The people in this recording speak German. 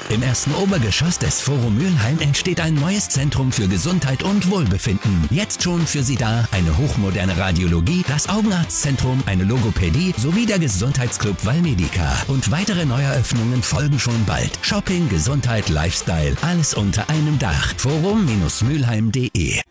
Im ersten Obergeschoss des Forum Mülheim entsteht ein neues Zentrum für Gesundheit und Wohlbefinden. Jetzt schon für Sie da eine hochmoderne Radiologie, das Augenarztzentrum, eine Logopädie sowie der Gesundheitsclub Valmedica. Und weitere Neueröffnungen folgen schon bald. Shopping, Gesundheit, Lifestyle, alles unter einem Dach. Forum-mülheim.de